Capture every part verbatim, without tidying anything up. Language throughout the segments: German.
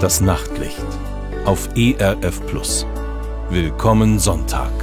Das Nachtlicht auf E R F Plus. Willkommen Sonntag.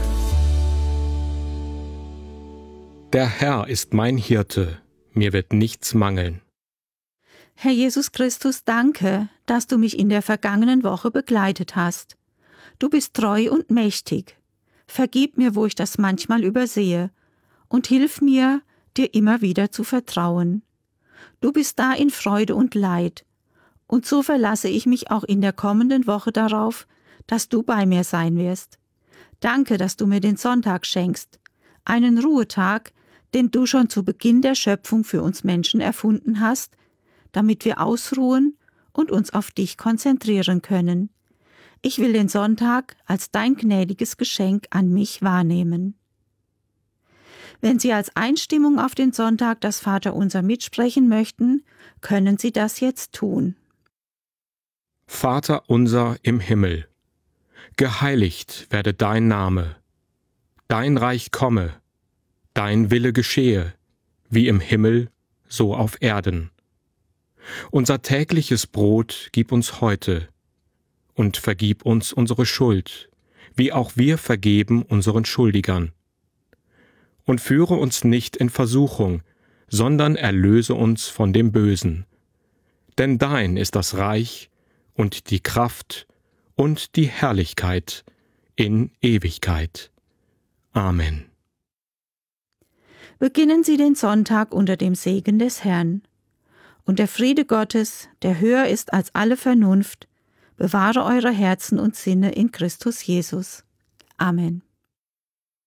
Der Herr ist mein Hirte, mir wird nichts mangeln. Herr Jesus Christus, danke, dass du mich in der vergangenen Woche begleitet hast. Du bist treu und mächtig. Vergib mir, wo ich das manchmal übersehe, und hilf mir, dir immer wieder zu vertrauen. Du bist da in Freude und Leid, und so verlasse ich mich auch in der kommenden Woche darauf, dass du bei mir sein wirst. Danke, dass du mir den Sonntag schenkst, einen Ruhetag, den du schon zu Beginn der Schöpfung für uns Menschen erfunden hast, damit wir ausruhen und uns auf dich konzentrieren können. Ich will den Sonntag als dein gnädiges Geschenk an mich wahrnehmen. Wenn Sie als Einstimmung auf den Sonntag das Vaterunser mitsprechen möchten, können Sie das jetzt tun. Vater unser im Himmel, geheiligt werde dein Name, dein Reich komme, dein Wille geschehe, wie im Himmel, so auf Erden. Unser tägliches Brot gib uns heute und vergib uns unsere Schuld, wie auch wir vergeben unseren Schuldigern. Und führe uns nicht in Versuchung, sondern erlöse uns von dem Bösen. Denn dein ist das Reich und die Kraft und die Herrlichkeit in Ewigkeit. Amen. Beginnen Sie den Sonntag unter dem Segen des Herrn. Und der Friede Gottes, der höher ist als alle Vernunft, bewahre eure Herzen und Sinne in Christus Jesus. Amen.